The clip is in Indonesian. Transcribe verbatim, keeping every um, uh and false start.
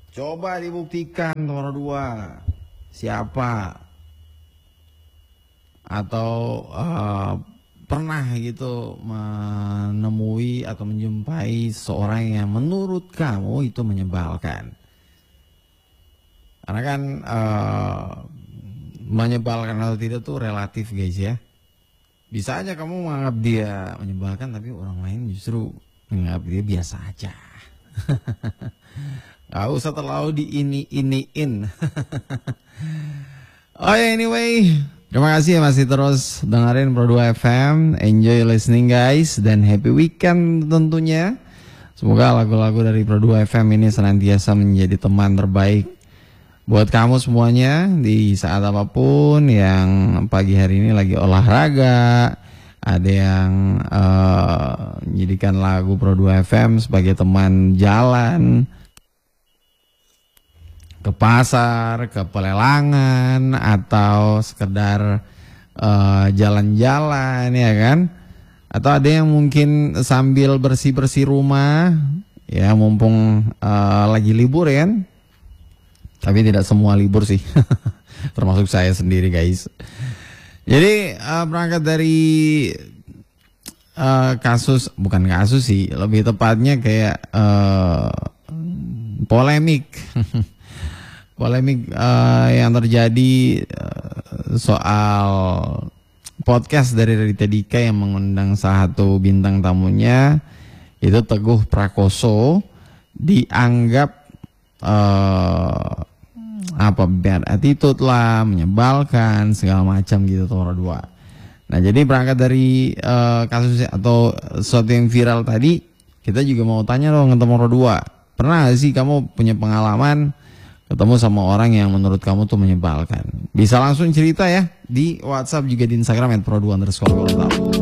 Coba dibuktikan nomor dua siapa atau uh, pernah gitu menemui atau menjumpai seorang yang menurut kamu itu menyebalkan. Karena kan uh, menyebalkan atau tidak tuh relatif guys ya. Bisa aja kamu menganggap dia menyebalkan tapi orang lain justru menganggap dia biasa aja. Gak usah terlalu diini-iniin. Oh ya, anyway, terima kasih ya masih terus dengerin Pro dua F M. Enjoy listening guys, dan happy weekend tentunya. Semoga lagu-lagu dari Pro dua F M ini senantiasa menjadi teman terbaik buat kamu semuanya di saat apapun. Yang pagi hari ini lagi olahraga, ada yang uh, menjadikan lagu Pro dua F M sebagai teman jalan ke pasar, ke pelelangan, atau sekedar uh, jalan-jalan ya kan. Atau ada yang mungkin sambil bersih-bersih rumah ya, mumpung uh, lagi libur ya kan. Tapi tidak semua libur sih. Termasuk saya sendiri guys. Jadi uh, berangkat dari uh, kasus, bukan kasus sih, lebih tepatnya kayak uh, polemik. Polemik uh, yang terjadi uh, soal podcast dari Raditya Dika yang mengundang salah satu bintang tamunya, itu Teguh Prakoso, dianggap uh, apa bad attitude lah, menyebalkan segala macam gitu nomor dua. Nah jadi berangkat dari uh, kasus atau sesuatu yang viral tadi, kita juga mau tanya dong ke nomor dua, pernah gak sih kamu punya pengalaman ketemu sama orang yang menurut kamu tuh menyebalkan? Bisa langsung cerita ya di WhatsApp juga di Instagram at pro dua underscore.